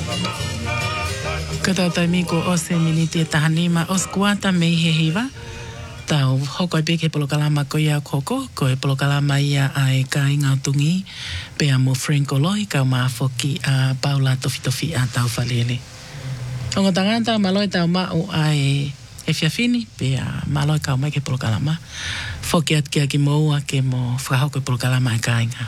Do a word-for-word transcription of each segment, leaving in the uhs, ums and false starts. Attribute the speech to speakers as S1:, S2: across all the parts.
S1: Kata taimi ko o se miniti e tahani ma o skuata mei he hiwa. Tau hoko e peke polo kalama ko ia koko, ko e polo kalama ia ai ka inga tungi, pe a mo Franco loi ka maa foki a Paula tofi tofi a tau falele. Ongo tangata maloi tau mau ai e fiafini, pe a maloi ka mai ke polo kalama, foki at kia ki moua ke mo whahoko e polo kalama e ka inga.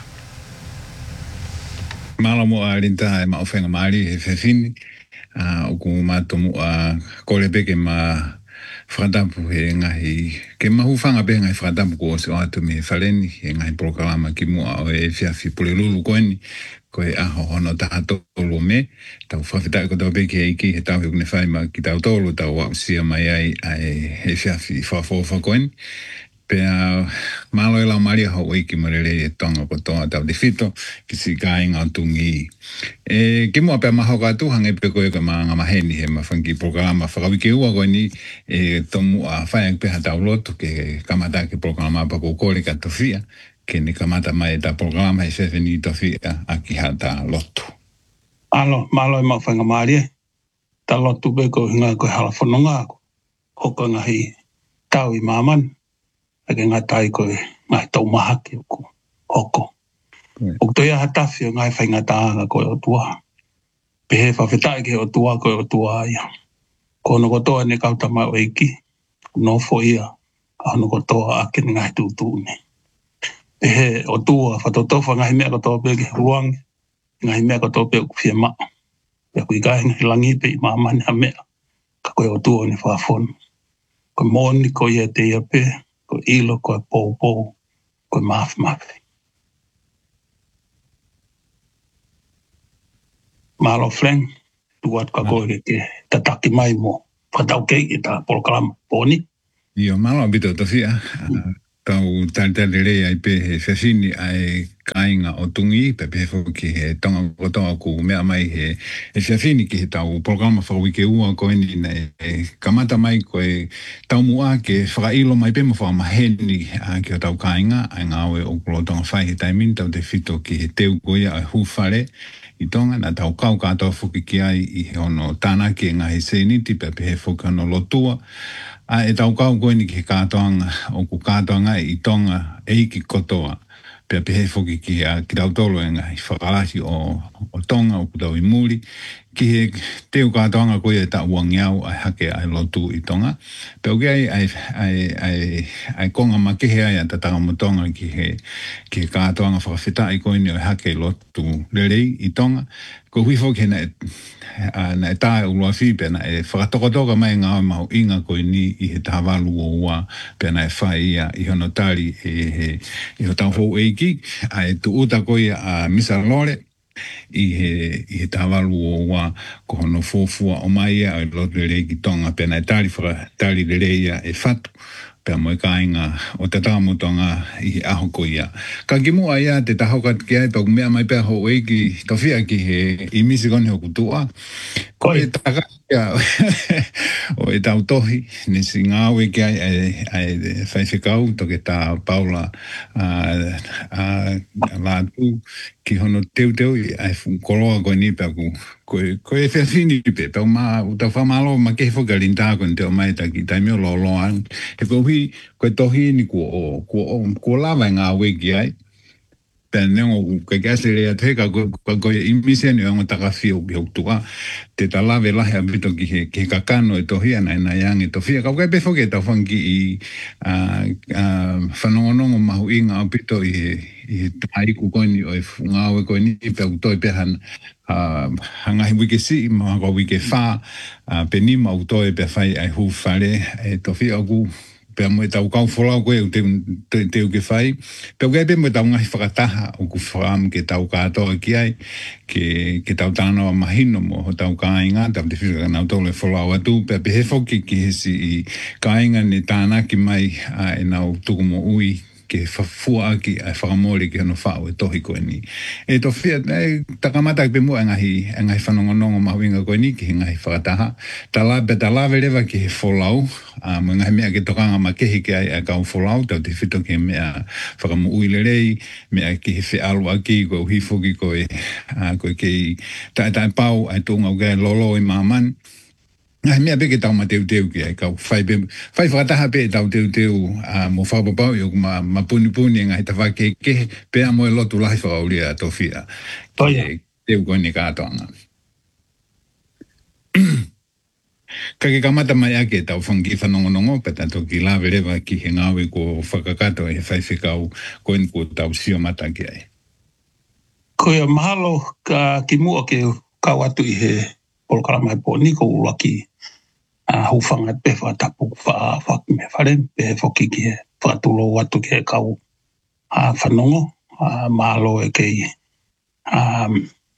S2: Malo mo a rinta e ma ofenga maari e fiafini, uh, o ku mātomu a kore peke ma whakatapu he ngahi, ke mahufanga pe ngai whakatapu ko o se o atu me whaleni, he ngahi prokalama ki mua o e whiawhi pule lulu koeni, ko e aho hono taha tolo me, tau whawhitai ko tau peke e iki he tau hukune whai ma ki tau tolo tau wau sia mai ai ai he whiawhi whawhawha koeni, pea malo e lau maria hau eiki marere e tonga ko toa tau de fito ki si ka inga tungi e ke mua pea maho ka tu hange pe koe ka maanga maheni he mawhangi programa whakawike ua koe ni e tomu a whaiang peha tau lotu ke kamata ke programa pa ko kore ka tofia ke ni kamata mai ta programa he sefe ni tofia a ki hata lotu.
S3: Alo, malo e mawhanga maria ta lotu pe ko hinga koe hala whanonga ko hoko ngahi tau i maman ake ngā tai koe ngai tau maha ki o hoko. O toi aha tawhi o ngai whai ngā tāanga koe o tua. Pehe whawhetai ke o tua koe o tua ia. Ko no kotoa ne kauta mai o eiki. No fo ia. A no kotoa ake ni ngai tūtū ne. Pehe o tua whatotofa ngai mea kotoa peke ruangi. Ngai mea kotoa peke kuwhia maa. Pea kui kai ngai langi pe i mamani a mea. Ka koe o tua ni whawhonu. Ko moni ko ia te ia pe. Ko ilo, ko pou pou, ko mafi mafi. Malo Frank, tuat ka koe ke tataki mai mo, whatau kei i ta polokalama poni.
S2: Io, malo abito tofia, tau tali tali rei ai pe he whiawhini ai kainga o tungi, pe pe whoki he tonga kotoa ku mea mai he he whiawhini ki he tau programa whawike ua koe ni nei e kamata mai koe tau mua ke whakailo mai pe mo whakamaheni ki o tau kainga, ai ngāwe o kulo tonga whai he taimin tau te whito ki he teu koe ai hūwhare i tonga na tau kau katoa whuki ki ai i he ono tānaki e ngahi seiniti pe pe he whuki ono lotua. A e tau kau koe ni ki he kātoanga o ku kātoanga i tonga e iki kotoa. Pea pehe whoki ki a ki tau tolo e ngai whakalasi o, o tonga o ku tau i muri. Ki he teo kātoanga koe e ta uangiau ai hake ai lotu i tonga. Pea uke ai ai, ai, ai, ai konga makehe ai a tatanga mo tonga ki he, ki he kātoanga whakawhita i koe ni o hake lotu lerei i tonga. Ko hui whoki na e Uh, na e tae ulua whipe na e whakatokotoka mai ngā mahu inga koe ni i he tāwalu o ua pe na e whai ia i hono tari e he i ho tau hou eiki a e tu uta koe a Misa Lore i he, i he tāwalu o ua ko hono fōfua o mai ia o lotu le reiki tonga pe na e tari whakatari le reia e whatu pea mo e kāinga o te tāmutonga i aho ko ia. Ka ki mua ia te tahokat ki ai tau mea mai pea ho eiki tawhia ki he i misi kone ho kutua. Ko e taka ia o e tau tohi nisi ngāwe ki ai ai whaiwhikau toke tā Paula la tu ki hono teu teu i ai koloa koe ni pea ku koe koe whiawhini pe tau mā utau whamalo ma ke whakarin tā koe te o mai ta ki taimio lo loan he koe hui koe tohi ni kua o kua o kua lawa ngā weki ai pea nengo koe kasi rea teka koe koe imisia ni o ngotaka whio ki hau tua te ta lawe lahe abito ki he ki he kakano e tohi ana e na yangi tofia kau kai pe whoke tau whangi i whanongonongo mahu inga apito i he i taiku koe ni o e ngāwe koe ni pea utoi pehan hangahi wike si ma ko wike wha pe ni ma utoi pe whai ai hu whare e tofia aku pea mo e tau kau wholau koe o te, te, te uke whai. Pea uke pe mo e tau ngahi whakataha o ku whaam ke tau kātoa ki ai, ke, ke tau tānawa mahino mo ho tau kāinga, tau te whiraka nau tole wholau atu, pea pe he whoki ki hesi i kāinga ne tānaki mai a, e nau tuku mo ui ke fua ki ai whakamori ki hono whao e tohi koe ni. E to whia, e takamata pe mua ngahi, ngahi whanongonongo mahuinga koe ni, ki ngahi whakataha. Ta la, pe ta la verewa ki he wholau, uh, mo ngahi mea ke tokanga ma kehi ki ai a kau wholau, tau te whito ki mea whakamu uilerei, mea ki he whealu aki, koe uhifuki koe, uh, koe ki tae tae pau, ai tōnga o gai lolo i māman. Ngai mea peke tau ma teu teu ki ai kau whai pe whai whakataha pe tau teu teu uh, mo whapapau i o ma, ma puni puni ngai ta whake ke pe a moe lotu lahi whakauria to whia ki teu koe ni kātoanga. Ka ke kamata mai ake tau whangi whanongonongo pe tato ki lawe rewa ki he ngawe ko whakakato e whai whikau koe ni ko tau sio mata ki ai.
S3: Koe mahalo ka ki mua ke kau atu i he polkarama e po ni ko ula ki a hufanga pe whatapu wha whaki me whare pe whoki ki he whatulo watu ki he kau a whanongo a mahalo e kei um,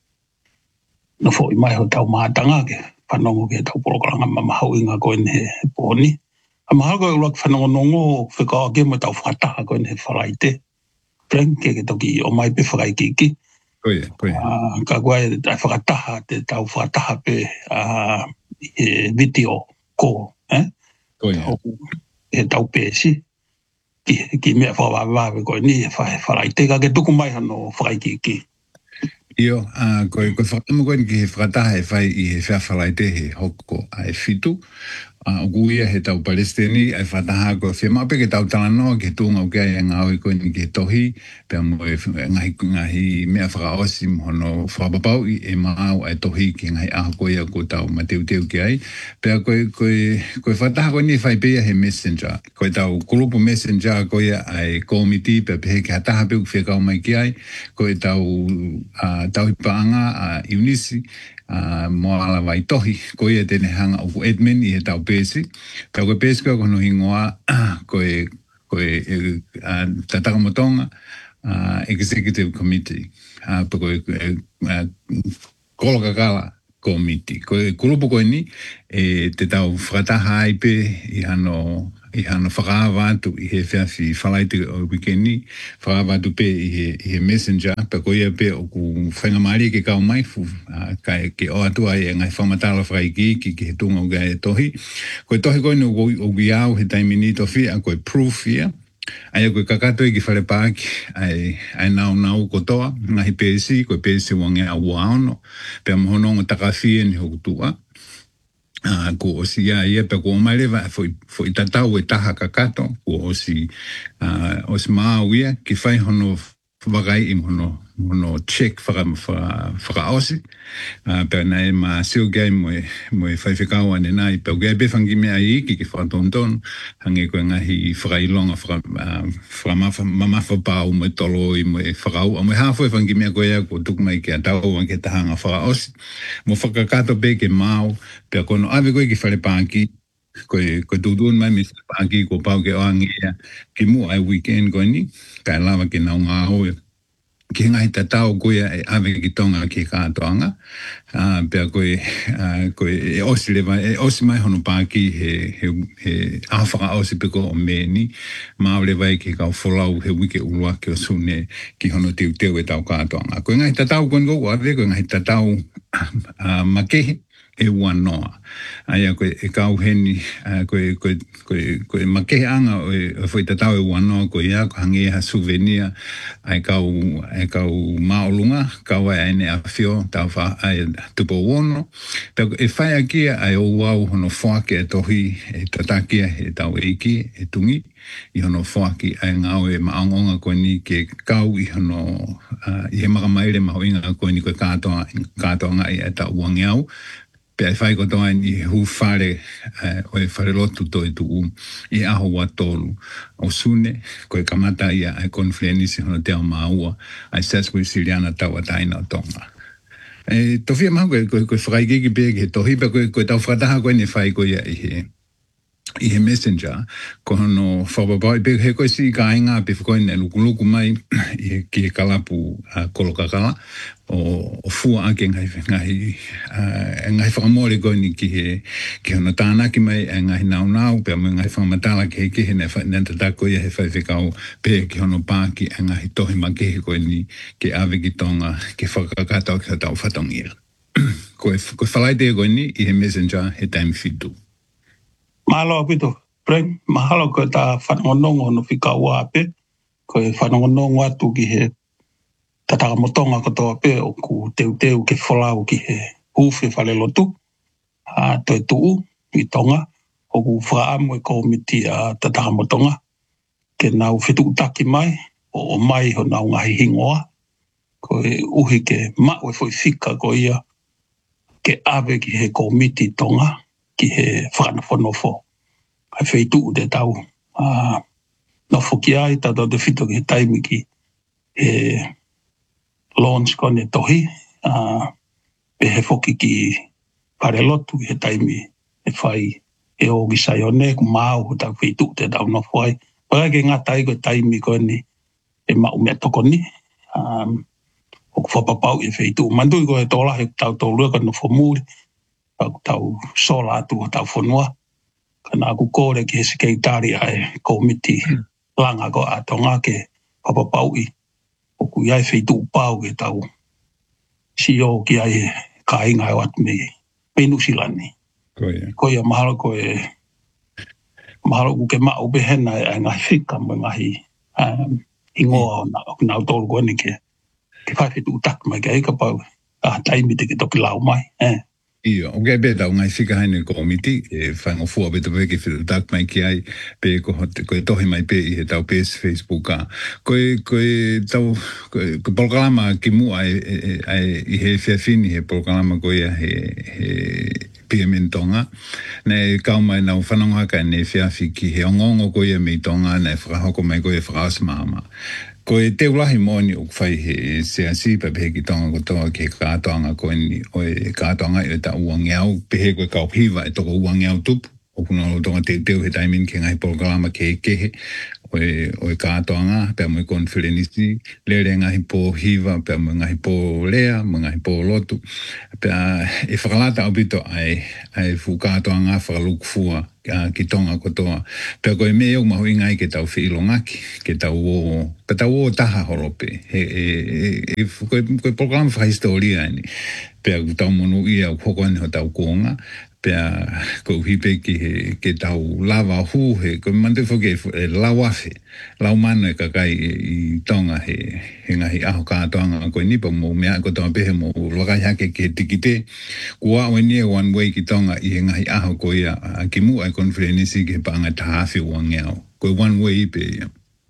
S3: no fo i mai ho tau mahatanga ke whanongo ki he tau polkarama mamahau inga koe ni he po ni a mahalo koe ula ki whanongo nongo whikao ke mo tau whataha koe ni he wharaite Frank ke ke toki o mai pe whakai kiki.
S2: Koe, koe.
S3: Uh, ka koe ai whakataha te tau whakataha pe uh, e video ko, eh?
S2: Koe.
S3: E tau pēsi. Ki, ki mea whawawawe koe ni e wharai te ka ke tuku mai hano whakai ki ki.
S2: Io, uh, koe, koe whakamu koe ni ki he whakataha e whai i he whawharai te he hoko ai whitu. Uh, o kuia he tau Palestini ai whataha ko whia mape ke tau talanoa ke tūnga o kia e ngā oi koe ni ke tohi pia mo e ngahi, ngahi mea whakaosi mohono whapapau i e mau ai tohi ki ngahi aho koe a ko tau mateu teu ki ai pia koe, koe, koe whataha koe ni whai pia he messenger koe tau kurupu messenger koe ai komiti pia pehe ke hataha peu whia kau mai ki ai koe tau uh, tau hipaanga a uh, Eunice Uh, mo ala vai tohi ko ia tene hanga o admin i he tau pēsi ka koe pēsi koe kono hingoa koe koe uh, tataka motonga uh, executive committee uh, pa koe uh, kolokakala committee koe kurupu koe ni e te tau whakataha ai pe i hano i hano whakaawa atu i he whiawhi whalaiti o wikeni, whakaawa atu pe i he, i he messenger, pe koia pe o ku whainga maari ke kau mai, fu, uh, kai ke o atu ai e ngai whamatala whaiki ki ki he tunga o gai e tohi. Koe tohi koe no o giau he taimini tofi, a koe proof ia, ai a koe kakato i ki whare pāki, ai, ai nau nau kotoa, ngahi pēsi, koe pēsi wange a waono, pe a mohonongo takawhie ni hoku tua. Uh, ko osi ia ia pe ko mai lewa foi foi tatau e taha kakato ko osi uh, osi mau ia ki fai hono wagai im hono hono check fara fara fara osi uh, pe nai ma sil game mo mo fai fikau ane nai pe ge be fangi me ai ki ki fa ton ton hange ko ngahi fara ilonga fara uh, fara ma ma fa pau mo tolo i mo fara o mo ha foi fangi me ko ia ko tuk mai ki tau an ke tahanga fara osi mo fakakato be ke mau pe kono ave ko ki fare panki ko ko dudun mai mi panki ko pau ke angia ki mu ai weekend ko ni ka lava ki na nga ho ki ngai tatau ko ia ave ki tonga ki ka tonga a pe ko ko e osi le vai e osi mai hono panki he he he afa osi pe ko me ni ma le vai ki ka folau he wiki ulwa ki osune ki hono tiu tiu e tau ka tonga ko ngai tatau ko ngo ave ko ngai tatau a make e wanoa. Ai a koe e kau heni, koe, koe, koe, koe make anga o e whai tatau e wanoa ko ia, ko hangi ha souvenir, ai kau, ai kau maolunga, kau ai aine a whio, tau wha ai tupo wono. Pea e whai a kia ai o wau hono whake e tohi, e tatakia e tau eiki, e tungi, i hono whaki ai ngau e maangonga koe ni ke kau i hono, uh, i he makamaire mahoinga koe ni koe kātoa, kātoa ngai e tau wangiau, pe ai whai kotoa ni hu whare uh, o e whare lotu to e tuu i aho wa tolu o sune koe kamata ia ai konflenisi hono te o maua ai saswe siriana tau ataina o tonga. E tofia mahu koe koe whakaikiki pe ke tohi pe koe koe tau whakataha koe ni whai koe ia i he i he messenger, ko hono whapapai, pe he koe si ka inga pe whakoe ne luku luku mai i he ki he kalapu uh, kolokakala o, o fua ake ngai, ngai, uh, ngai whakamore koe ni ki he ki hono tānaki mai e ngai nau nau, pe mo ngai whakamatala ki he ki he ne tatako ia he whaiwhikau pe ki hono pāki e ngai tohi ma ki he koe ni ki awe ki tonga ki whakakatau ki hatau whatongia. Koe, koe whalai te koe ni i he messenger he time fitu.
S3: Mahalo pito, Frank, mahalo ko ta whanongonongo no whika ua ape, ko e whanongonongo atu ki he tataka motonga kotoa pe o ku teu teu ke wholau ki he huwhi whale lotu, a toi tuu i tonga, o ku whaamu e komiti a tataka motonga, ke nau whitu utaki mai, o mai ho nau ngahi hingoa, ko e uhi ke mau e whoi whika ko ia, ke awe ki he komiti tonga, ki he whanawhanofo. Ai whaitu te tau. Uh, no whoki ai, tata te whito ki he taimi ki he launch kone tohi. Uh, pe he whoki ki pare lotu he taimi e whai e ogi sai one, ku mau ho tau whaitu te tau no whai. Paka ke ngā tai ko taimi kone e mau mea tokoni. Um, o ku whapapau e whaitu. Mandui ko he tōla he tau tōlua ka no whamuri. Aku tau sola atu o tau whanua. Kana aku kore ki he sikeitari ai komiti langa ko atonga ke papapaui. O ku iai whaitu upau ke tau si o ki ai ka inga o atu me Penusilani.
S2: Koia.
S3: Koia mahalo ko e mahalo ku ke mao behena e ngai whika mo ngahi um, ingoa o na, na tolu ko ni ke ke whai whaitu utak mai ke eika pau a taimi te ke toki lau mai. Eh.
S2: Ia, o kia beta o ngai whika haine komiti, e whaingo fua beta peke whitu tak mai ki ai, pe ko, ko e tohi mai pe i he tau pes Facebook a. Ko e, ko e tau, ko e polkalama ki mua e, e, e, i he whiawhini he polkalama ko ia he, he pia mentonga. Ne kau mai nau whanongaka ne whiawhi ki he ongongo ko ia mei tonga, ne whakahoko mai ko ia whakasmama. Ko e te ulahi mōni o kwhai he sea si pa pehe ki tonga kotoa ki he kātoanga ko ni o e kātoanga i o ta uangeau pehe koe kau hiwa e toko uangeau tupu o kuna o tonga te teo he taimin ke ngai polkalama ke he kehe o e, o e kātoanga pia mo e konferenisi lere ngahi pō hiwa pia mo ngahi pō lea mo ngahi pō lotu pia e whakalata au bito ai ai fu kātoanga whakaluku fua Uh, ki tonga kotoa. Pea koe me au mahu ingai ke tau whiilongaki, ke tau o, pe tau o taha horope. He, e, e, e, koe, koe proklama whahistoria ni. Pea ku tau monu ia au hokone ho tau konga. Pea koe hipe ki he, ke tau lava hu he, koe mante whoke e lauafe. Lau mano e kakai e, i tonga he, he ngahi aho kātoanga koe nipa mo mea kotoa pehe mo lakai hake ke tikite. Kua oe nie one way ki tonga i he ngahi aho ko ia a ki mua e konferenisi ki he paanga tahawhi uangeau. Koe one way ipe ia.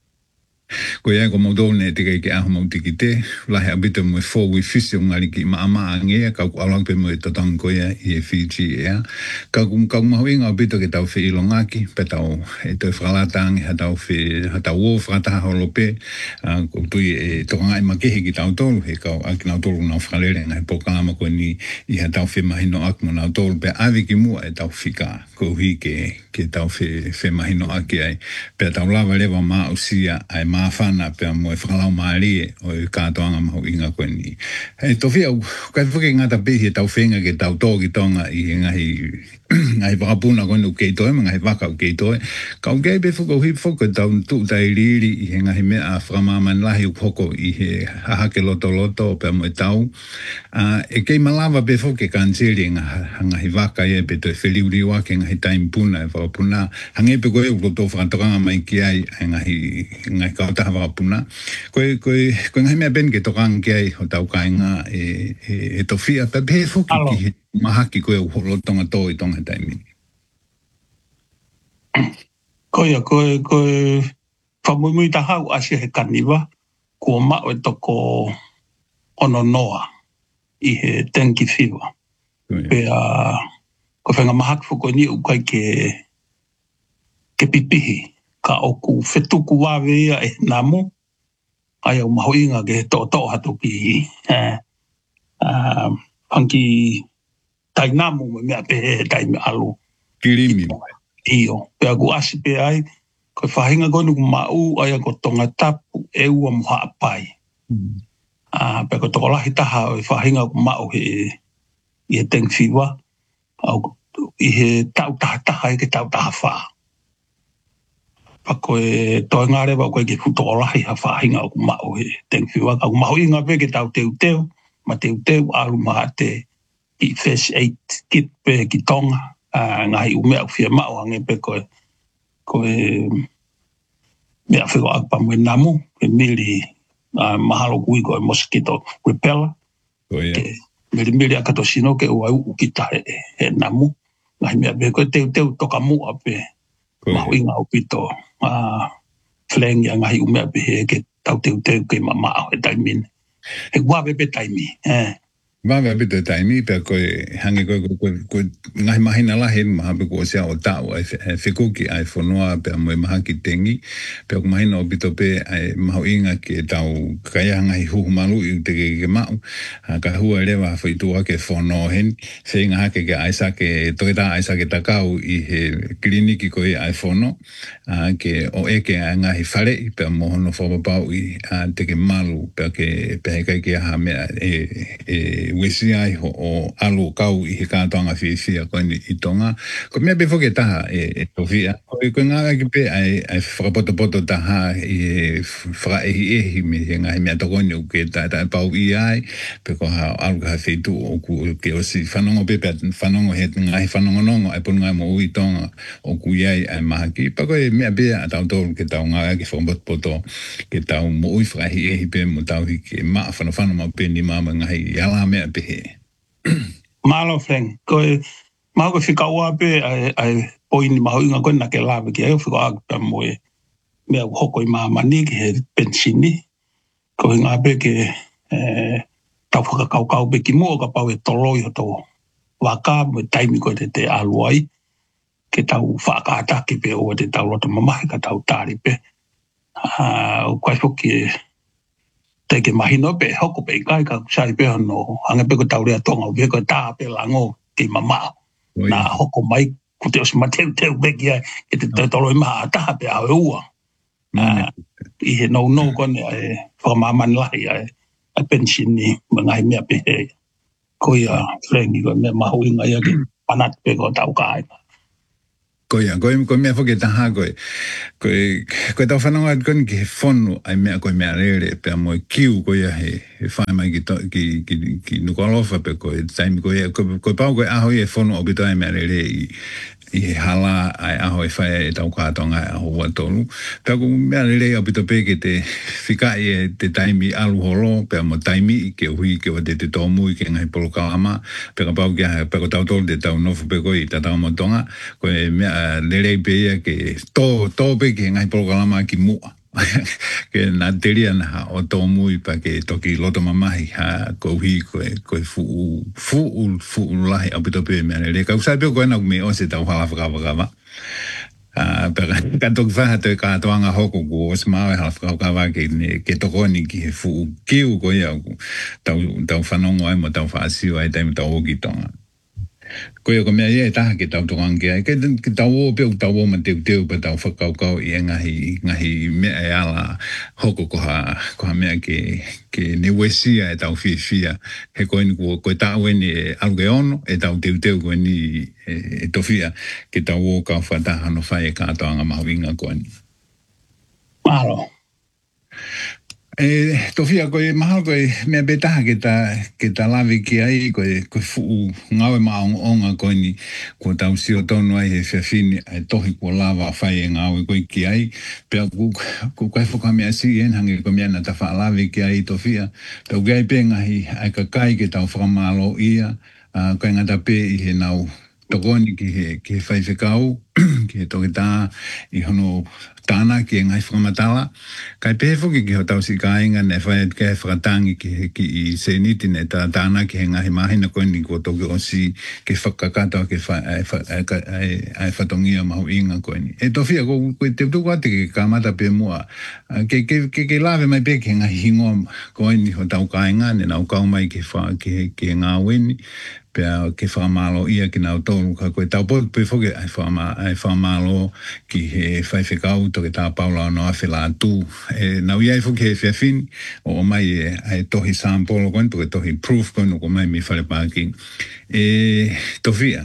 S2: Ko ia ko maudone te kai ke aho mau tikite, lahe abita mo e four-way fisi o ngari ki maama angea, kau ku alang pe mo e tatang ko ia i e Fiji ea. Kau ku mahu inga abita ke tau whi ilongaki, pe tau e toi whakalatangi, ha tau whi, ha tau o whakataha holope, ko tui e tokanga i makehe ki tau tolu, he kau aki nau tolu nau whakalere, ngai pokama ko ni i ha tau whi mahino aki mo nau tolu, pe awi ki mua e tau whika, ko hui ke, ke tau whi, whi mahino aki ai, pe tau lava lewa maa usia, ai maa whana pia mo e whakalau maarie o e kātoanga mahu inga koe ni. Hei, tō whia, kai whuke ngata pehi e tau whenga ke tau tōki tonga i he ngahi, ngahi whakapuna koe nu kei toe, ma ngahi whakau kei toe. Kau kei pe whuka hui whuka tau tū tai riri i he ngahi mea a whakamaman lahi upoko i he hahake loto loto pia mo e tau. Uh, e kei malawa pe whuke kanseri ngahi waka e pe toi whiriuri wake ngahi taim puna e whakapuna. Hange pe koe ukoto whakatokanga mai ki ai ngahi, ngahi kau taha whakapuna. Koe, koe, koe ngahi mea ben ke tokanga ki ai o tau kainga e, e, e tofia, pe pe whuki ki he mahaki koe u holotonga tō i tonga taimini.
S3: Koia, koe, koe, whamuimui tahau asia he kaniwa, kua mao e toko ono noa i he tenki whiwa. Pea, ko whenga mahaki whuko ni ukai ke, ke pipihi, ka oku whetuku wawe ia e namu, ai au maho inga ke tō tō hatu ki, eh, uh, panki tai namu me mea pehe tai me alu.
S2: Kirimi.
S3: Iyo, pe aku asi pe ai, ko whahinga koe nuku mau ai ako tonga tapu e ua muha apai. Ah, pe ko toko lahi taha o whahinga ku mau he i he teng whiwa, au i he tau taha taha i ke tau taha wha. Pa koe toi ngare wa koe ke toko lahi ha whahinga o ku mau he teng whiwa, au mau inga pe ke tau teu teu, ma teu teu alu maha te i fish eight kit pe ki tonga, ah, ngahi umea u whia mau ange pe koe koe mea whiko akpa mwe namu, ke mili uh, mahalo kui koe mosquito repeller,
S2: Oh, yeah.
S3: ke mili mili akato sino ke ua u kita he, he namu, ngahi mea pe koe teu teu toka mua pe, mahu inga u pito, uh, flengi a ngahi umea pe he ke tau teu teu ke mamao he taimine. He wawe pe taimi, eh.
S2: Wawe pito taimi, pe koe hangi koe koe koe ngahi mahina lahi maha pe koe sea o tau ai whikuki ai whanua pe moe maha ki tengi, pe koe mahina o pito pe ai mahu inga ke tau kaya ngahi huhu malu i te ke ke mau, ka hua rewa whaitua ke whanua hen, se inga hake ke aisa ke toita aisa ke takau i he kliniki koe ai whanua, ke o eke ngahi whare pe mohono whapapau i te ke malu pe ke pe kai ke aha mea e e wesi ai ho o alu kau i he kātoanga whiwhia koe ni i tonga. Ko mea pe whoke taha e, e towhia. Ko e koe ngā ki pe ai, ai whakapoto taha i e whakaehi ehi me he ngahi mea tokoni o ke tai tai pau i ai. Pe ko ha alu ka whitu o ku ke o si whanongo pe pe whanongo he ngahi whanongo nongo ai punu ngai mo ui tonga o ku iai ai maha ki. Pa koe mea pe a tau tolu ke tau ngā ki whakapoto ke tau mo ui whakaehi ehi pe mo tau hi ke maa whanawhana ma pe ni mama ngahi ala mea pehe.
S3: Malo Frank, koe mau ko whikaua pe ai ai poini mahu inga koe na ke lawe ki ai whikaua pe moe mea hoko i maamani ki he pensini. Ko inga pe ke eh, tau whakakaukau pe ki mua ka pau e toloi o tau waka mo taimi koe te te aluai ke tau whakaataki pe o te tau loto mamahi ka tau tāri pe. Uh, koe whoki e te ke mahino pe hoko pe kai ka sai pe no anga pe ko tauria tonga pe ko ta pe lango ki mama na hoko mai ku te os mateu teu pe ki e te te tolo ma ta pe a ua i he no no ko ne e fa mama lai ai a pension ni ngai me pe ko ya flengi ko me mahu inga ya ki panat pe ko tau kai
S2: Koia, koe, koe mea whoke taha koe. Koe, koe tau whanonga koe ki he whonu ai mea koe mea rere pea moe kiu koe he, he whae mai ki, to, ki, ki, ki nukalofa pe koe. Taimi koe, koe, koe pau koe aho i he whonu o pito ai mea rere i, i he hala ai aho e whae e tau kātonga ai aho watolu. Pea koe mea rere au pito pe ke te whikai e te taimi alu holo pea mo taimi i ke hui ke wa te te tōmu i ke ngai polo kalama. Pea ka pau ke pea ko tau tolu te tau nofu pe koe i tatau mo tonga. Koe mea lere pe ia ke to to pe ke ngai programa ki mua ke na teria na o to mui pa ke toki loto mamahi ha ko hi ko ko fu fu fu lai a bito pe me le ka usa pe ko na me o se ta hala fra fra ah pero ka to fa te ka to anga hoko go os ma ha fra ka va ke ne ke to ko ni ki fu ki u ko ya ta ta fa no ai mo ta fa si ai ta mo ta o ki tonga koe ko mea ia e taha ke tau tokange ai. Ke, ke tau o peo tau o man teu teu pa tau whakaukau i ngahi, ngahi mea e ala hoko koha, koha mea ke, ke ne wesia e tau fia fia. He koe ni ko, koe tau e ni e aluke ono, e tau teu teu koe ni e, e tofia ke tau o kau whataha no whae e kātoanga mahuinga koe ni.
S3: Malo.
S2: E tofia koe maha koe mea betaha ke ta ke ta lawe ki ai koe koe fuu ngawe maong onga koe ni ko tau sio tonu ai he whiawhini ai tohi ko lawa whai e ngawe koe ki ai pea ku ku koe whuka mea si en hangi ko mea na ta wha lawe ki ai tofia pea ku ai pe ngahi ai ka kai ke tau whakamalo ia uh, koe ngata pe i he nau tokoni ki he, ki he whai whikau, ki he toki tā, i hono tāna ki ngai whakamatala. Kai pehe whuki ki ho tau si ka inga ne whae ke whakatangi ki, ki i se niti ne tā tāna ki he ngahi mahina koe ni kua toki o si ke whakakata ke ai whatongia mahu inga koe ni. E towhia ko koe te tuku ate ke kāmata pe mua. Ke, ke, ke, ke lawe mai pe ke ngahi hingoa koe ni ho tau ka inga ne nau kau mai ke, wha, ke, ke ngā weni. Pea ke whamalo ia ki nau tōru ka koe tau po pe whoke ai whamalo ki he whaiwhekau to ke tā paula no awhi la tū. E, nau iai whoke he whiawhini o mai e ai tohi sampolo koe to ke tohi proof koe no ko mai mi whare pāki. E towhia.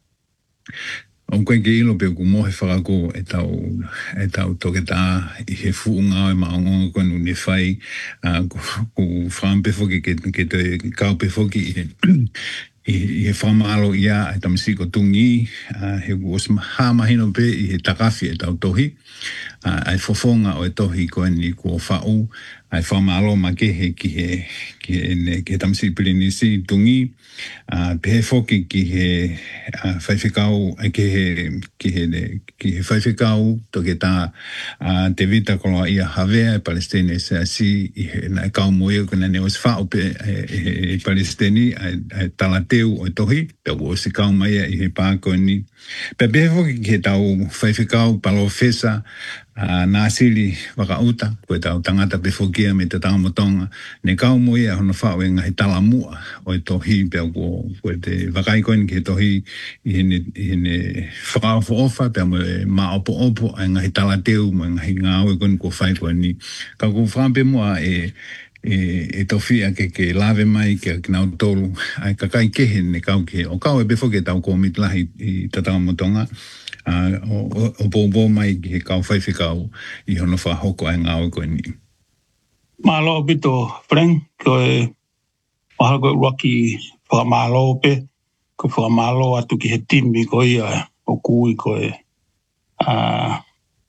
S2: O koe ke ilo pe ku mohe whakako e tau, e tau toke tā i he fuunga e maongonga koe no ne whai ku whampe whoke ke, ke te kau pe whoke i he I he whamalo ia e tamasiko tungi, uh, he was hamahino pe i he takawhi e tau tohi, uh, ai fofonga o e tohi koe ni kua whau, ai whamalo ma ke he ki he, ki he, ne, ki he tamasiko pirinisi tungi, uh, pe he whoki ki he uh, whaiwhikau, ki he, ki he, ne, ki he whaiwhikau, to ke tā uh, te vita koloa ia Havea e Palestine se asi, i he na kau moe o kena ne os whau pe e, e, e Palestini, ai, ai tala teu o tohi, pe o si kau mai i he pāko ni. Pe pe hoki ki he tau whaiwhikau palo whesa, uh, nā sili wakauta, koe tau tangata pe whokia me te taumotonga, ne kau moe a hono whau e ngahi tala mua o tohi, pe o koe te wakai koe ni ki he tohi i hene, i hene whakau whaofa, pe mo e maa opo opo, a ngahi tala teu, mo ngahi ngāwe koe ni kua whai koe ni. Ka kua whampe mua e e e tofia ke ke lave mai ke ke nau tolu ai ka kai ke ne kau ke o kau e befo ke tau ko mitlahi i tata motonga a o o bo bo mai ke kau fai fikau i hono fa hoko ai ngau ko ni
S3: malo bito friend ko e mahal ko rocky fa malo pe ko fa malo atu ki he timi ko ia o kui ko e a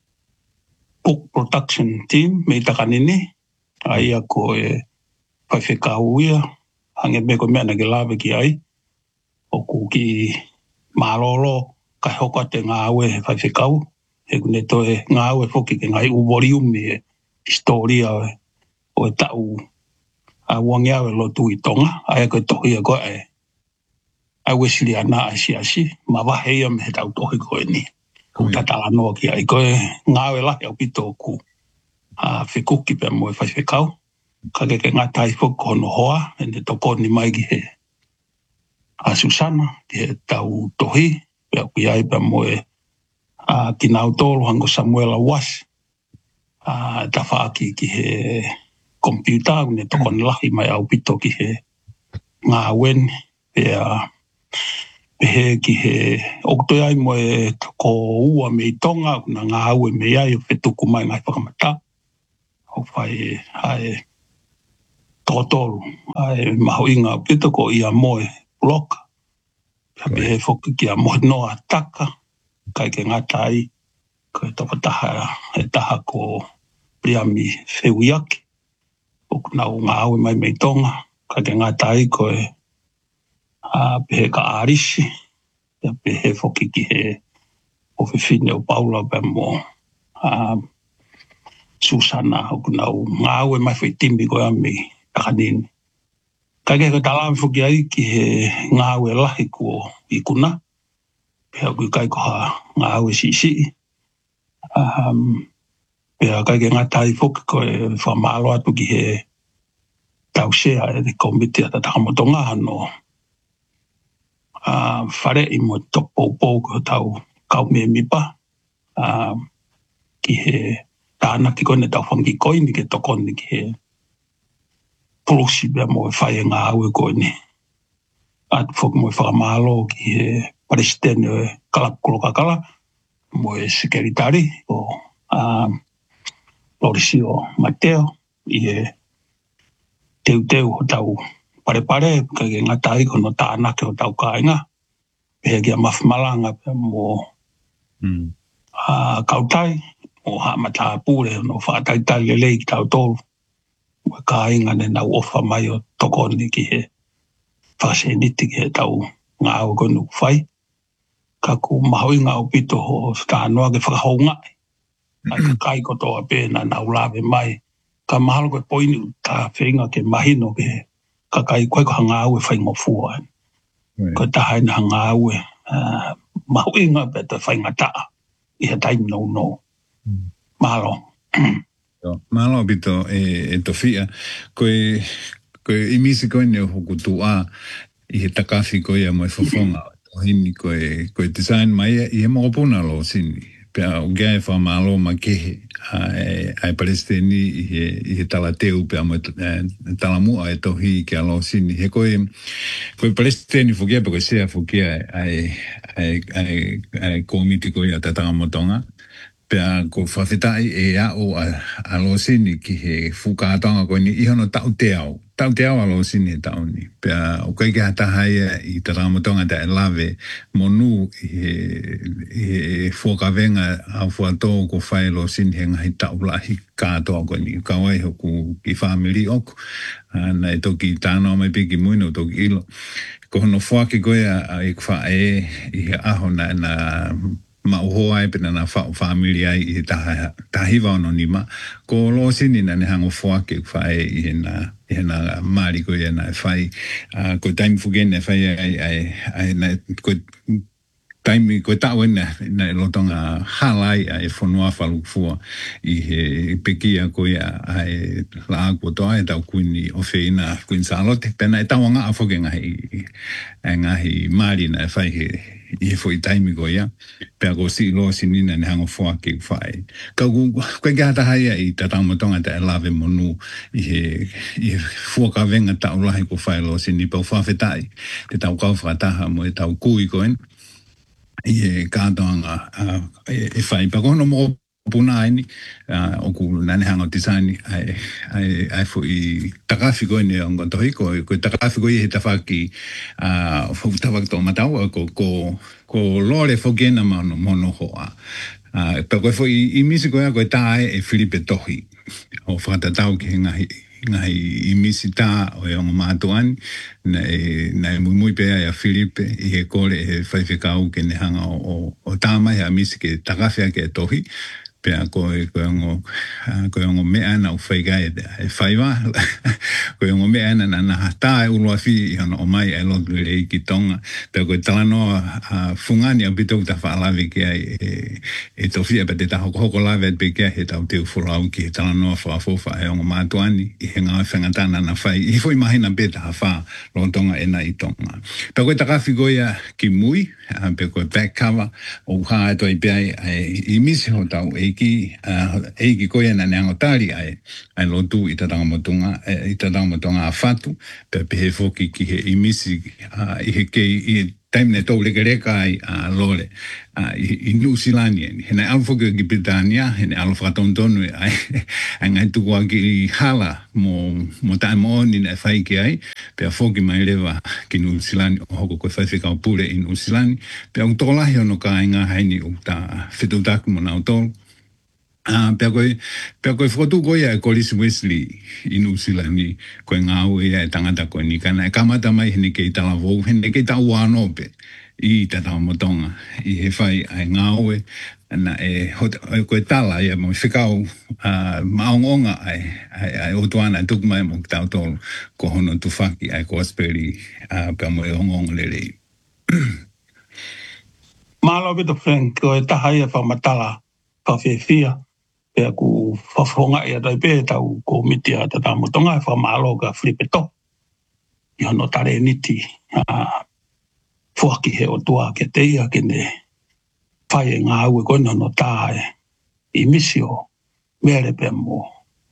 S3: book production team me takanini ai ako e whaiwhekau ia, hange me ko mea na ke lawe ki ai, o ku ki malolo, kai hoko te ngā aue he whaiwhekau, he kune to e ngā aue whoki ke ngai uwori umi e historia o e, o e tau a wangi aue lo tu i tonga, ai ako e tohi a koe e, ai wesili ana a si asi, ma wahe ia me he tau tohi koe ni, ku tatala noa ki ai koe ngā aue lahi au pito ku, a whikuki pe mo e whaiwhekau. Ka ke ke ngā tai whuko hono hoa, e ne toko ni mai ki he a Susana, ki he tau tohi, pe a kui ai pe mo e a ki nau tōru hango Samuela Was, a ta whaaki ki he computer, ne toko ni lahi mai au pito ki he ngā wen, pe a pe he ki he oktoi ai mo e toko ua me i tonga, kuna ngā aue me ai o whetuku mai ngai whakamata. O whai ai tōtoru, ai maho inga pita ko ia moe bloka. Hape he whoki ki a moe noa taka, kai ke ngā tai, ko e toko taha, e taha ko priami whewiyaki. O kunau ngā aue mai mei tonga, kai ke ngā tai ko e a pehe ka arisi, hape he whoki ki he o whiwhine o Paula pe mo a Susana o kunau ngā aue mai whai timbi koe ami takanini. Kai ke ka talami whuki ai ki he ngā aue lahi ko i kuna. Pea kui kai koha ngā aue si si. Um, pea kai ke ngā tai whuki koe whamalo atu ki he tau sea e te komiti ata takamotonga ano. Uh, whare i mo topo pou ko tau kau me mipa. Uh, ki he tāna ki kone tau whangi koe ni ke toko ni ki he polosi bea mo e whai e ngā aue koe ni. Atu whok mo e whakamalo ki he Palestine e Kalapukolo Kakala, mo e sekeritari o um, Lorisio Mateo, i he teu teu o tau pare pare, ka ke ngā tai kono tāna ke o tau kāinga, pehe ki a mawhimalanga pe mo mm. uh, kautai, o ha mata pure no whātai tai lelei ki tau tōru. Wa ka inga ne nau ofa mai o toko ni ki he whaseniti ki he tau ngā au konu whai. Ka ku maho inga o pito ho whānoa ke whakahau ngai. ai ka kai ko toa pēna na ulawe mai. Ka mahalo koe poini ta whenga ke mahino ke ka kai koe ko hanga aue whaingo fua. Ko ta haina hanga aue mahuinga pe ta whainga taa i he taimi no no. Mahalo.
S2: Mahalo bito e to fia. Koe koe imisi koe ne hoku tua i he takawhi koe a mai whawhonga. Hini koe koe design mai i he mokopuna lo sini. Pea o gai wha malo ma kehe ai, ai Palestini i he, i he tala teu pea mo tala mua e tohi ki alo sini. He koe, koe Palestini fukia pe koe sea fukia ai, ai, ai, ai komiti koe a tatanga motonga. Pea ko whawhetai e au a, alo sini ki he whukātonga koe ni ihono tau te au. Tau te au alo sini e tau ni. Pea o koe ki hata haia i tatanga motonga te lave monu i he, i he whukavenga a whuatō ko whai lo sini he ngahi tau lahi kātoa koe ni. Kawai hoku ki whamiri oku. Nai toki tānoa mai piki muino toki ilo. Ko hono whuaki koe a i kwa e i he aho na na ma uhoa e pena na wha family ai i taha, tahiwa ono ni ma. Ko lo sini na ne hango whuake whae i he na, i he na maari ko i na whai. Uh, ko taimi fugene whai ai, ai, ai na, ko taimi, ko tau ena, na lotonga halai ai whanua whalukfua i he pekia ko ia ai la akua toa e tau kuini o whina kuini salote. Pena e tau anga a whoke ngahi, ngahi maari na whai he, i he fwoi taimi ko ia, pea ko si lo sinina ne hango whuake whae. Kau koe kia hata haia i tatamatonga te lawe monu i he, i he fuaka venga tau lahi ko whae lo sini pau whawhetai, te tau kau whataha mo e tau kui koen, i he kātoanga uh, e, e whae. Pa kono mo puna aini, uh, o ku nane hango tisani, ai, ai, ai fu i takawhi koe ne ongo tohi, ko, ko takawhi koe i he tawhaki, uh, fu tawhaki tō matau, ko, ko, ko lore whogena mono, mono hoa. Uh, pa koe fu i, i misi koe a koe tae e Filipe tohi, o whakatatau ki he ngahi, ngahi i misi tā o e ongo mātuani, nei, nei mui mui pēa ia Filipe, i he kore e whaiwhekau ke ne hanga o, o, o tāmai a misi ke takawhia ke tohi, pea koe koe ongo koe ongo mea ana u whaigai e whaiwa koe ongo mea ana na na tā e ulua whi i hana o mai e lotu e rei ki tonga pea koe talanoa whungani au pitou ta whaalawe ki ai e, e tofia pa te ta hoko hoko lawe at pe kia he tau teu whurau ki he talanoa whaafofa e ongo mātuani i he ngā whangatana na whai i fwoi mahina pe ta hawha rontonga e na i tonga pea koe takawhi goia ki mui pea koe back cover o haa e toi pea i misi ho tau e ki uh, eiki koe na neango tari ai ai lotu i tatanga motunga i tatanga motunga a whatu pe pehe foki ki he imisi uh, i he kei i taimne tau leke reka ai a uh, lore uh, i, i New Zealand he nei alfoki ki Britania he nei alwhakatontonu ai ai ngai tukua ki hala mo, mo tae mo ni nei whai ki ai pe a foki mai lewa ki New Zealand o hoko koe whaiwhikau pure i New Zealand pe a utolahi ono ka inga haini o ta whetutaku mo na utolu Ah, pea koe, pea koe whakatu koe e Collis Wesley i New Zealand ni koe ngāu e e tangata koe ni kana e kamata mai hene kei tala vau, hene kei tau anope i tatau motonga i he whai ai ngāu e na e hot, koe tala ia mo whikau uh, maongonga ai, ai, ai otuana e tuku mai mo ki tau tolu ko hono tufaki ai ko asperi uh, pea mo e ongonga lerei.
S3: Malo bito Frank, koe tahai e whamatala whawhewhia. Pea ku whawhonga e atai pē tau ko miti a tata motonga e whamalo ka Filipe to. I hono tare niti whuaki he o tua ke teia ke ne whai e ngā ue koe hono tā e i misi o mere pē mo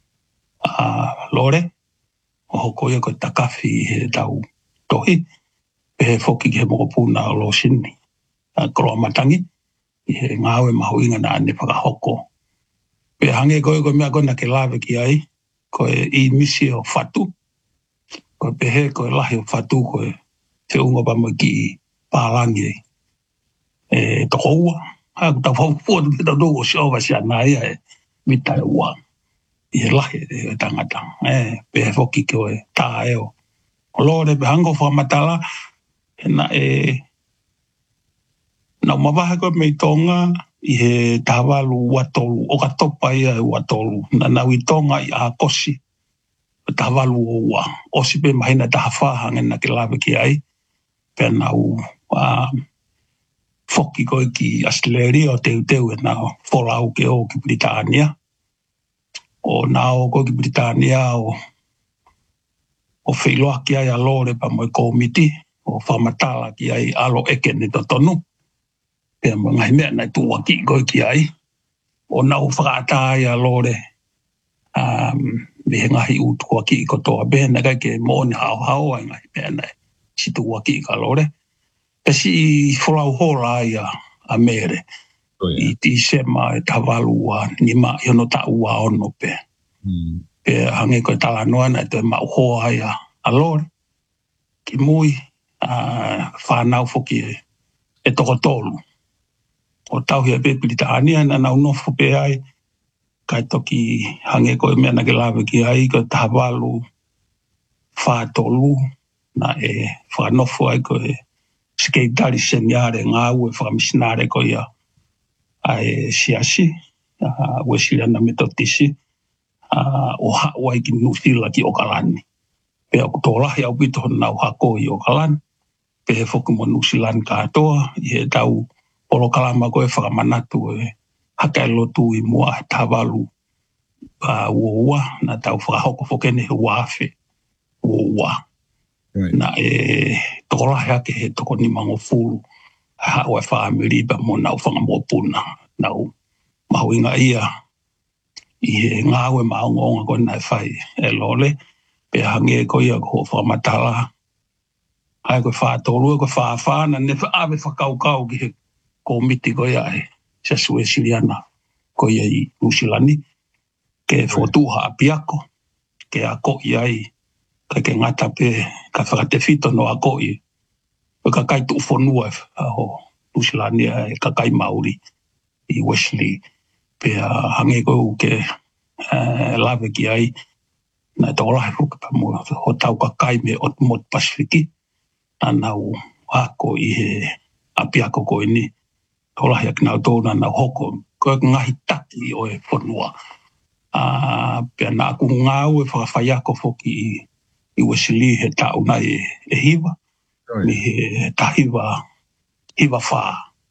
S3: lore o hoko ia koe takawhi he tau tohi pe he whoki ke moko puna o lo sini koroa matangi i he ngā ue mahu inga na ane whakahoko. Pe hange koe koe mea koe na ke lawe ki ai, koe i misi o whatu, koe pehe koe lahi o whatu koe te unga pa mo ki pālangi e, e toko ua. Ha ku tau whawhua tu ki tau tōko si owa si anai e mitai ua. I he lahi e tangata. E, pehe whoki koe tā eo. O lore pe hango whamatala, e na e, na umawaha koe mei tonga, i he tawalu watolu, o ka topa ia e watolu, na nau i tonga i a kosi, tawalu o ua, osi pe mahina taha whahanga na ke lawe ki ai, pe nau uh, foki koe ki Australia o teu teu e nau wholau ke o ki Britania, o nau koe ki Britania o o whailoa ki ai a lore pa moe komiti, o whamatala ki ai alo eke ni to tonu, pe mo ngai mea nai tua ki koe ki ai, o nau whakata ai a lore, um, me he ngahi utua ki ko toa bena kai ke mo ni hao hao ai ngai mea nai, si tua ki ka lore, pe si wholau hola ai a, a mere,
S2: Oh, yeah.
S3: i ti sema e tawalua ni ma iono ta ua ono pe.
S2: Mm.
S3: Pe hange koe tala noa na te mau hoa ai a, a lore, ki mui, uh, whanau foki e, e toko tolu. O tau hea pe Britania na nau nofo pe ai, kai toki hange koe mea na ke lawe ki ai, koe tawalu whātolu, na e whanofo ai koe skeitari seniare ngā ue whakamisinare koe ia ai siasi, uh, Wesleyana Methodisi, uh, o hawa i ki Nusila ki Okalani. Pe aku tōlahi au pito nau hako i Okalani, pe he whoku mo Nusilani katoa, i he tau olo kalama koe whakamanatu e hakai lotu i mua he tawalu uh, uoua, na tau whakahoko whokene he wafe uoua.
S2: Right.
S3: Na e tōlahi ake he toko ni mango fulu, hawa e whaamiriba mo nau whangamopuna, nau mahuinga ia, i he ngāwe maungonga koe nai whai e lole, pe hange koe ia ko whamatala, hai koe whātolu, koe whaafana, ne whaawe whakaukau ki he komiti koe ai, se sue siriana koe ia i Nusilani, ke whotuha apiako, ke a koe ai, kai ke ngata pe, ka whakate whito no a koe, ka kai tu whanua ho Nusilani e ka kai Maori i Wesley, pe uh, hange koe ke uh, lawe ki ai, na tōlahi whuka pa mua, ho tau ka kai me o mot Pasifiki, na nau ako i he apiako koe ni, tōlahi ak nau tōna nau hoko, koe ngahi taki o e whanua. Uh, pe na aku ngau e whakawhaiako whoki i, i Wesley he tau nai e, e hiva,
S2: Right.
S3: ni he tahiva, hiva wha.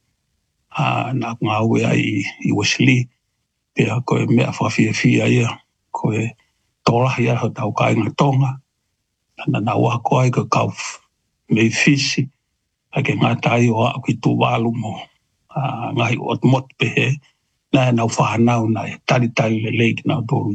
S3: Uh, na aku ngau e ai i Wesley, pe a koe mea whawhiawhia ia, koe tōlahi ai ho tau kai ngā tonga, na nau ako ai koe kau mei fisi, ai ke ngā tai o a ki tū walu mo, uh, ngai ot mot pehe, na nau whanau na e tari tari le leik nau tōru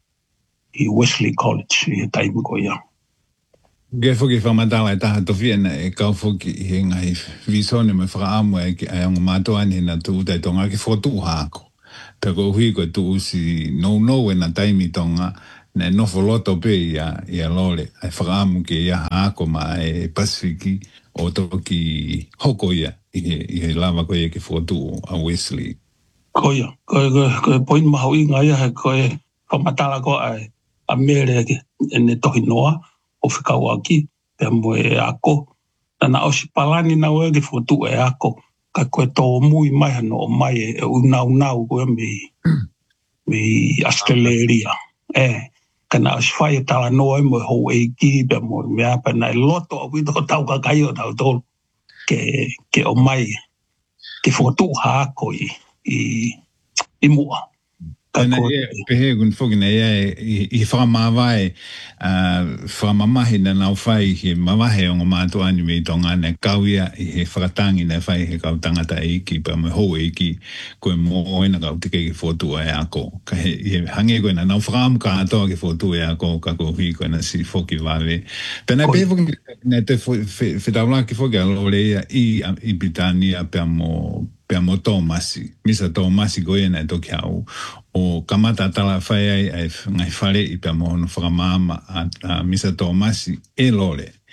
S3: i Wesley College, i he taimu ko ia.
S2: Ge foki whamatala e taha towhia na e kau foki i he ngai visone me whakaamu e ki ai anga mātua ni na tu utai tonga ki whotu hako. Pe ko hui koe tu usi no no e na taimi tonga na nofo loto pe ia, ia lore. Ai whakaamu ki ia hako ma e Pasifiki o toki hoko ia i he, i he lava koe e ki whotu a Wesley.
S3: Ko ia, koe koe koe poin mahau i ngai he koe whamatala ko ai a mere ke ene tohi noa, o whikau aki, pe moe ako. Nana o si palani na oe ki whotu e ako, ka koe tō mui mai hano o mai e unau nau koe me, me Australia. E, kana o si whai e tala noa e moe hou e ki, pe moe mea pa nai loto o wito tau kakai o tau tōlu, ke, ke o mai, ke whotu ha ako i, i, i mua.
S2: Tēnā e pehe kun whoki nei e i whakamawai whakamamahi na nau whai he mawahe o ngā mātua ani me i tonga ne kauia i he whakatangi na whai he kau tangata e iki pa me hou e iki koe mō oina kau tike ki whotua e ako. Ka he, he hange koe na nau whakamu ka atoa ki whotua e ako ka ko hui koe na si whoki wale. Tēnā pehe whoki ne te whetawla ki whoki alo rea i, i Britania pia mo pia mo Tomasi. Misa Tomasi koe na e toki au. O kamata tala whai ai ai ngai whare i pia mohono whakamama a, a Misa Tomasi e lore.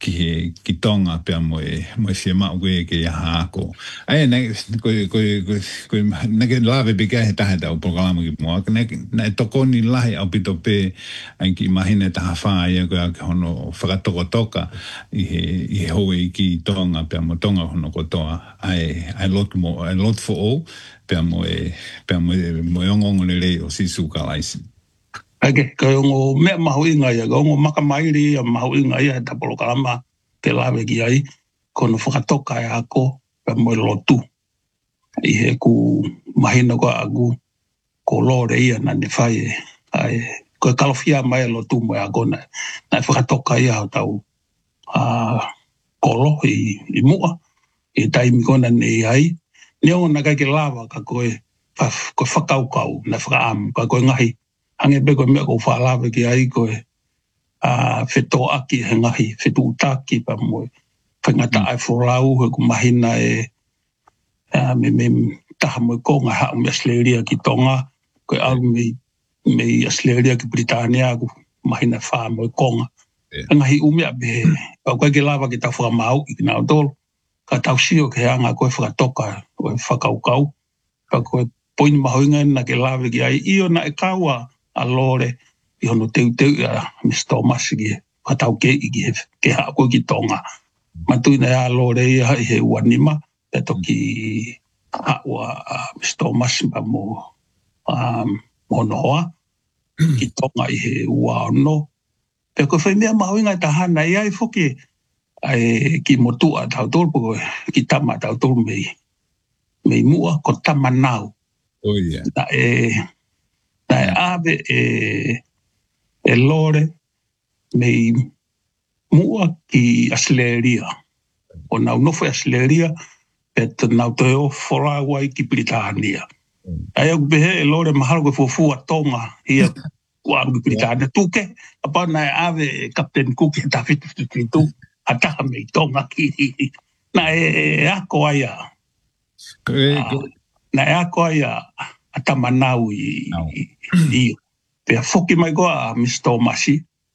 S2: ki he ki tonga pe mo e mo se ma ko ke ya ha ko ai ne ko ko ko ko na ke lave be ke ta ta o programa ki mo ne na to ko ni la au pito pe ai ki imagine ta fa ia ko ka hono fa to ko toka i he i he ho e ki tonga pe mo tonga hono ko toa ai ai lot mo ai lot for all pe mo e pe mo mo ngong le le o si su ka laisi.
S3: Ake, ka ngo mea mahu inga ia, ka ngo maka mairi a mahu inga ia, ta polo kalama ke lawe ki ai, kono whakatoka e ako, pe moe lotu. I he ku mahina ko aku, ko lore ia na ne whai e, ai, ko e kalofia mai lotu moe ako na, na whakatoka ia o tau, a kolo i, i mua, i taimi kona ne ai, ne o na kai ke lawa ka koe, ko whakaukau, na whakaamu, ka koe ngahi, ange be ko me ko whaalawe ki ai koe a wheto aki he ngahi, whetu utaki pa moe. Whengata ai wholau he ku mahina e me me taha moe konga hao me Australia ki Tonga, koe au me, me Australia ki Britania ku mahina wha moe konga. Ngahi umea be, pa koe ke lawa ki ta whamau i kina o tolo, ka tau sio ke anga koe whakatoka, koe whakaukau, pa koe poini mahoinga na ke lawa ki ai, iyo na e kaua, a lore i hono teu teu a mister Thomas ki patau ke i ki ke ha ko ki Tonga matu na a lore i he uanima e toki ha wa mister Thomas pa mo um monoa ki Tonga i he ua no pe ko fe mea mahuinga ta hana i ai foki ai ki motu a tau tolpo ki tama tau tol mei mei mua ko tama nau
S2: oh yeah
S3: na e na e ave e, e lore mei mua ki Australia. O nau nofo Australia, et nau te o whora wai ki Britania. Ai au behe e lore mahalo koe fufu a Tonga, ia kua ki Britania. Tuke, apa na e ave e Captain Cook e ta fitu fitu fitu, a taha mei Tonga ki. Na e ako aia. Na e ako aia a tamanau i i pe foki mai ko a mister Masi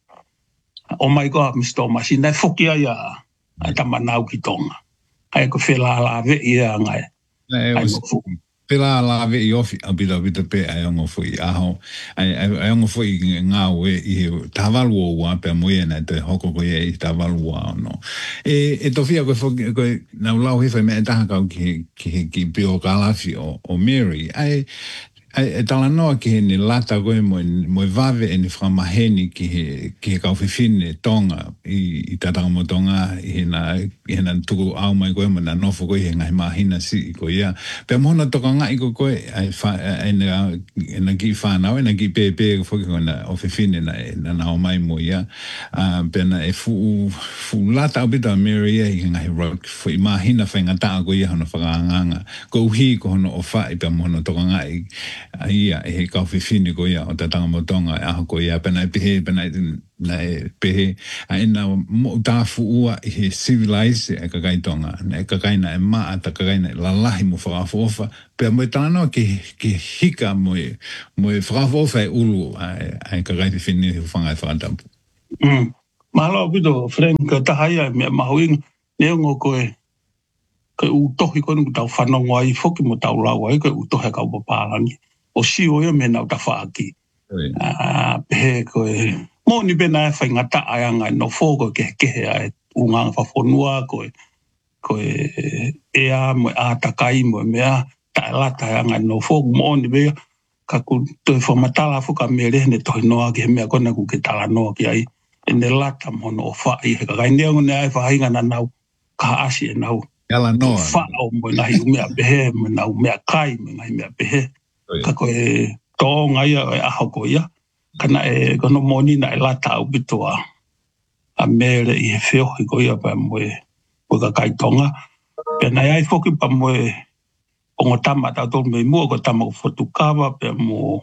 S3: o mai ko a mister Masi na foki ai a a tamanau ki Tonga ai ko fela la ve ia ngai
S2: ai pela la ve i ofi a bida bida pe ai ngo foi a ho ai ai ngo foi nga we i tavalu wa pe mo na te hoko ko e tavalu wa no e e to fia ko ko na lau hi fe me ta ka ki ki ki pio kala fi o o Mary ai e tala noa ki he ni lata koe mo mo vave e ni whamaheni ki he ki he kauwhiwhine Tonga i, i tatanga mo Tonga i he na, i he na tuku au mai koe mo na nofo koe he ngai mahina si i koe ia. Pea mohona toka ngai ko koe ai e na, e na ki whanau e na ki pepe e whoki koe na o whiwhine na e na nao mai mo ia. Uh, pea na e fu, fu lata au bita Mary ia i he ngai rock fu i mahina whaingataa koe ia hono whakaanganga. Ko uhi ko hono o whai pea mohona toka ngai ia e he kauwhiwhine ko ia o te tanga mo Tonga e aho ko ia pena e pehe pena na e pehe a ina mo tāwhu ua i he civilize e kakai Tonga na e kakai na e maa ta kakai na e lalahi mo whakafofa pea mo e tānoa ki, ki hika mo e mo e whakafofa e ulu a e kakai whiwhine he whangai whakatampu
S3: mm. Mahalo pito Frank tahaya me mahuing neongo koe ke u tohi koe nungu tau whanongo ai whoki mo tau lau ai koe u tohi kau papalangi o si o ia me nau ta whaaki. Ah, pehe koe, mo ni bena e whaingata ai angai no whoko ke kehe ai ungang whawhonua koe, koe ea mo a takai mo mea ta lata ai angai no whoko mo ni bea ka ku toi whamatala whuka mere ne tohi noa ki he mea kona ku ke tala noa ki ai e ne lata mo no whai he kakai neongo ne ai whahinga na nau ka asi e nau.
S2: Yala noa.
S3: Whao mo ngahi umea behe, mo nau mea kai mo ngahi mea behe. Ka koe tō ngai e aho ko ia. Kana e kono moni na e lata au bitoa. A mere i he whio i ko ia pa moe mo ka kai Tonga. Pena e ai whoki pa moe o ngo tama tau tō mei mua ko tama ko whotukawa pe mo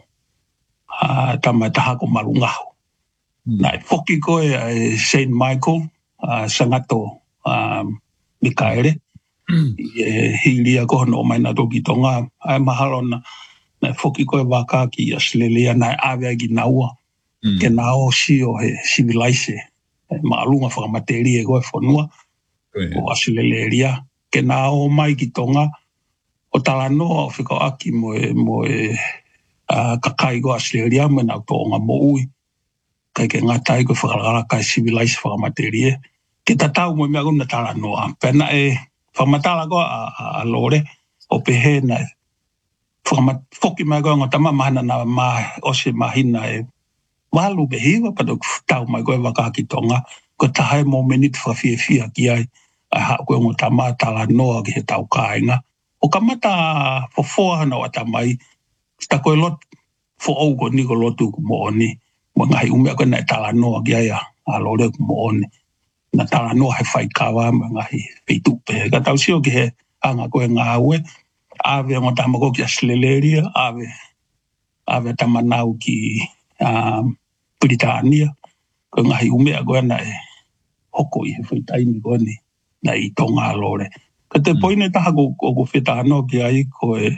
S3: uh, tama taha ko marungaho. Mm. Na e whoki ko e Saint Michael, uh, sangato um, Mikaere. Mm. E hilia ko hono mai na toki Tonga. Ai mahalo na na foki koe waka ki Australia na ave ki naua mm. ke nao si o he civilize maalunga whakamateria e koe whanua, o asileleria, ke nā o mai ki tonga, o tala noa o whika aki mo e, mo e uh, kakai ko asileleria, me nā toonga mo ui, kai ke ngatai ko whakalakala kai civilise whakamateria, ke tatau mo mea kuna tala noa, pena e whamatala ko a, a, a lore, o pehe na e, whakamat, mai ko ngota mahana na ma, o se mahina e, walu behiwa, pato tau mai ko e waka ki tonga, ko tahai mo menit whawhia fia ki ai, ai hao koe ngota maa tala noa ki he tau kāinga. O ka mata fofoa hana wata mai, sta koe lot fo au ko ni ko lotu ku mooni, mo ngahi umea koe nai tala noa ki ai a lore ku mooni. Na tala noa he whai kawa mo ngahi peitupe. Ka tau sio ki he anga koe ngā ue, ave ngota mako ki asleleria, ave, ave tamanau ki um, Britania, koe ngahi umea koe nai hoko i he whaitaini koe ni. Na i tonga lore. Ka te poine taha ko ko whetano ki ai ko e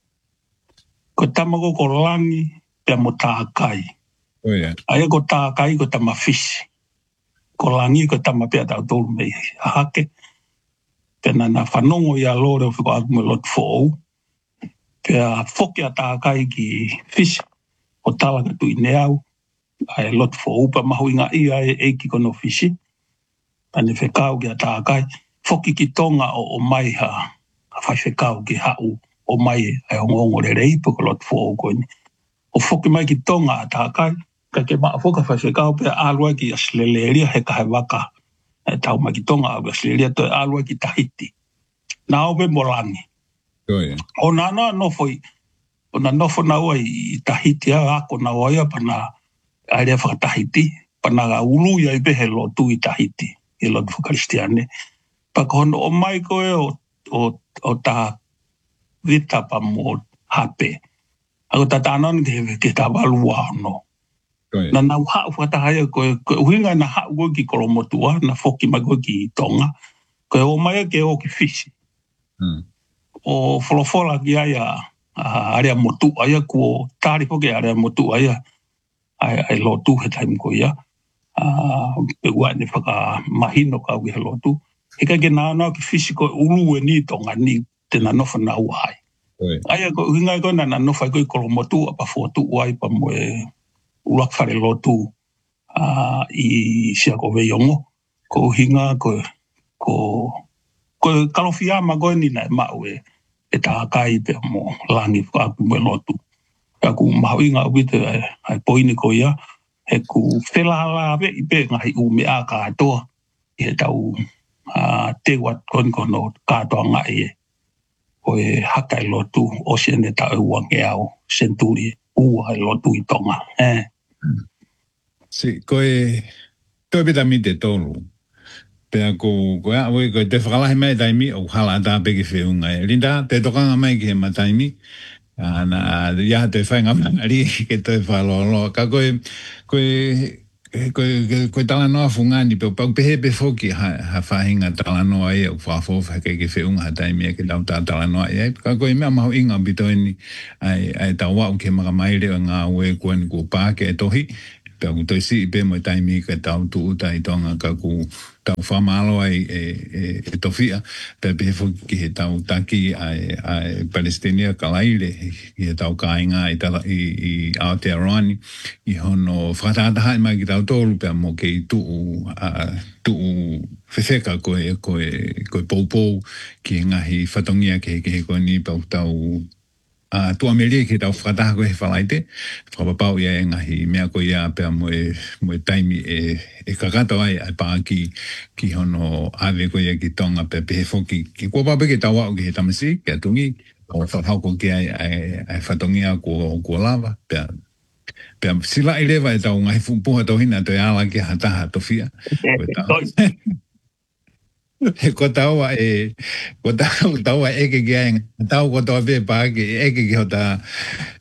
S3: ko tamako ko langi pia mo tākai.
S2: Oh, yeah.
S3: Ai ko tākai ko tama fish. Ko langi ko tama pia tau tolu mei hake. Pena na whanongo i a lore o whiko aku me lot fōu. Pia whoki a tākai ki fish. O tala ka tui neau. Ai lot fōu pa mahu inga i ai eiki kono fishi. Pane whekau ki a tākai, whoki ki tonga o, o mai ha, ha whai whekau ki hau o mai ai o ngongo re rei, puka lot fōu koini. O whoki mai ki tonga a tākai, ka ke maa whoka whai whekau pia ālua ki asleleria he kahe waka. E tau mai ki tonga a asleleria to e ālua ki Tahiti. Nā ope molangi.
S2: Oh, yeah.
S3: O nā nā nofo i, o nā nofo na ua i Tahiti a ako na oia pa nā aerea whakatahiti, pa nā ulu ia i pehe lo tu i Tahiti. I lot whakaristiane. Paka hono o mai koe o, o, o tā vita pa mo hape. Ako tā tānan ke, ke tā walua no. Na nau hau whakatahaya koe, koe uhinga na hau koe ki kolomotua, na whoki mai koe ki tonga. Koe o mai ke o ki fisi.
S2: Mm.
S3: O wholofola ki ai a, a area motu aia, ko tāri poke area motu aia, ai, ai lotu he taim koe ia. Uh, pe ua ni whaka mahino ka uhi halotu. Hika ke nāna ki fisiko ulu e ni tonga ni te na nofa na uai. Aia ko hingai ko na na nofa ko i kolomotu a pa fotu uai pa mo e ulak whare lotu uh, i sia ko veiongo. Ko hinga ko ko ko kalowhiama ko ni na mau e e tā kai pe mo langi whaaku me lotu. Aku mahu inga ubite ai poini ko ia. He ku whelahalawe i pe ngahi ume a kātoa i he tau uh, te wat kon kono kātoa ngai e o e haka i lotu o sene tau wange au senturi ua i lotu i tonga. Eh.
S2: Si, koe toi pita mi te tolu. Pea ko koe a oi koe te whakalahi mai taimi o hala tā peki whiunga e. Rinda te tokanga mai ki he mataimi. Ana ya te whainga manari ke te whalolo. Ka koe, koe, koe, koe tala noa whungani, pe pau pehe pe whoki ha, ha whahinga tala noa e o whawhofa ke ke whiunga ha taimi e ke tau tā tala noa e. Ka koe mea mahu inga bitoini ai, ai tau wau ke maka maire o ngā ue kua ni kua pāke e tohi. Pe au toi si i pe mo taimi ke tau tu uta i tonga ka ku tau whamalo ai e, e, e tofia, pe pehe ki he tau taki ai, ai Palestinia kalaile, ki he tau kāinga i, tala, i, i Aotearoani, i hono whakataha i mai ki tau tōru, pe mo ke i tuu, uh, tuu whewheka koe, koe, koe poupou, ki he ngahi whatongia ke he ke he koe ni pau tau Uh, tu amelia ki tau whakataha koe he whalaite, whakapapau ia e ngahi mea koe ia pia mo e, mo e taimi e, e kakato ai ai pā ki, ki hono ave koe ia ki tonga pia pehe whoki. Ki kua pape ki tau au ki he tamasi, ki atungi, o whakau ki ai, ai, ai whatongia kua, kua lava, pia, pia sila i lewa e tau ngahi puha tau hina toi ala ki hataha tofia. Ko taua e ko taua taua e ke gang tau ko taua be pa ke e ke ke ta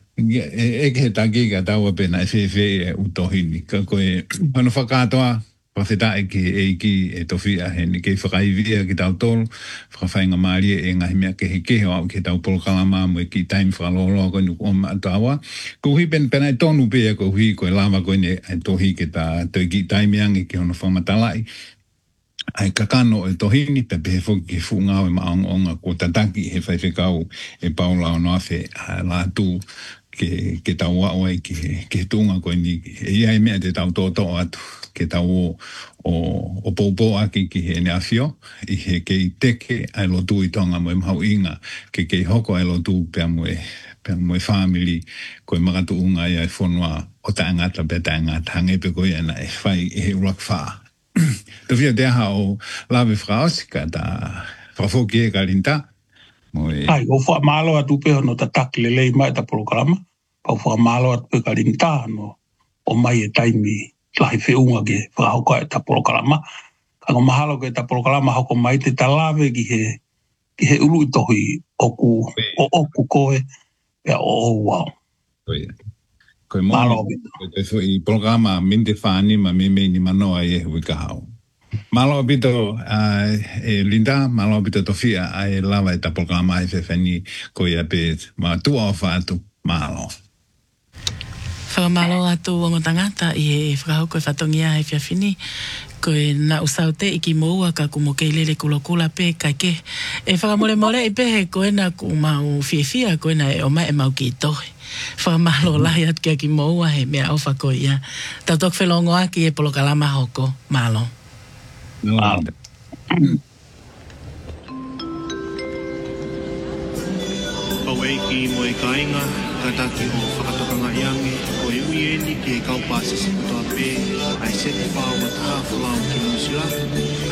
S2: e ke ta ke ka taua pe na se fe utohini ka ko e no fakatoa Pawheta e ki e ki e towhia he ni kei whakaivia ki tau tolu, whakawhainga maari e ngahi mea ke he kehe au ki tau polokalama mo e ki taimi whakalolo ko ni o ma tawa. Ko hui pen pena e tonu pia ko hui ko e lava ko ni e tohi ki ta toi ki taimi angi ki hono whamatalai. Ai kakano e tohini pe pe foki ki fuungau e maonga ko tataki he whaiwhekau e paula o noafe la tu ke, ke tau wao ai ki, ki tunga ko ni e ia e mea te tau tōtō atu ke tau o, o, o pōpō aki ki he neafio i he kei teke ai lotu i tonga mo e mahau inga ke kei hoko ai lotu pia moe pia moe family ko e magatu unga ia e whonua o ta angata pe ta angata hangepe ko ia na e whai e he urak whaa. Te whia te aha o lawe whakaosika ta whafoki e ka rinta.
S3: Ai, o wha malo atu pe no ta taki le lei mai ta polokalama. Pau wha malo atu pe ka rinta no o mai e taimi lahi whiunga ke whakahauka e ta polokalama. Ka mahalo ke ta polokalama hoko mai te ta lawe ki he ki he ulu tohi oku o oku koe pia o o wau.
S2: Oia. Koe mono, koe te i programa minte whaani ma me me ni manoa i e hui ka hau. Malo bito uh, e Linda, malo bito tofia ai lava e ta programa ai whewheni koe a pe ma tua o whaatu malo.
S1: Whakamalo atu o ngotangata i e whakahau koe whatongia e whiawhini koe na usau te iki moua ka kumo kei lele kulokula pe kai ke. E whakamole mole i pehe koe na ku mau whiawhia koe na e oma e mau ki tohi. Whakamalo lahi atu kia ki moua he mea au whako ia. Tau tok whelongo aki e polokalama hoko, malo.
S2: Malo.
S4: Awaiki mo e kainga, kataki o whakatokanga iangi, ko e ui eni ki e kaupasi si kutoa pe, ai seti whao wa taha whalau ki musila,